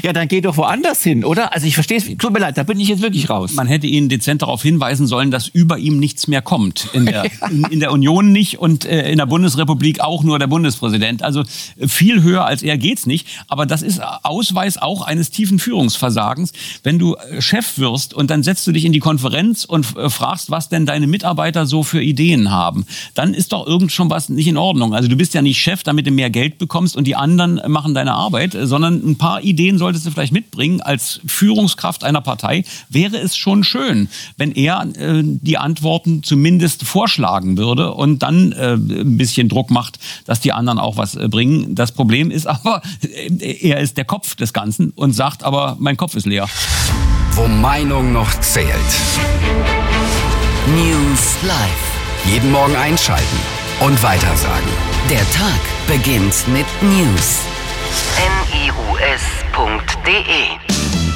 Ja, dann geh doch woanders hin, oder? Also ich verstehe es, tut mir leid, da bin ich jetzt wirklich raus. Man hätte ihn dezent darauf hinweisen sollen, dass über ihm nichts mehr kommt. In der Union nicht und in der Bundesrepublik auch nur der Bundespräsident. Also viel höher als er geht's nicht. Aber das ist Ausweis auch eines tiefen Führungsversagens. Wenn du Chef wirst und dann setzt du dich in die Konferenz und fragst, was denn deine Mitarbeiter so für Ideen haben, dann ist doch irgend schon was nicht in Ordnung. Also du bist ja nicht Chef, damit du mehr Geld bekommst und die anderen machen deine Arbeit, sondern ein paar Ideen solltest du vielleicht mitbringen. Als Führungskraft einer Partei wäre es schon schön, wenn er die Antworten zumindest vorschlagen würde und dann ein bisschen Druck macht, dass die anderen auch was bringen. Das Problem ist aber, er ist der Kopf des Ganzen und sagt aber, mein Kopf ist leer. Wo Meinung noch zählt. News Live. Jeden Morgen einschalten und weitersagen. Der Tag beginnt mit News. NIUS.de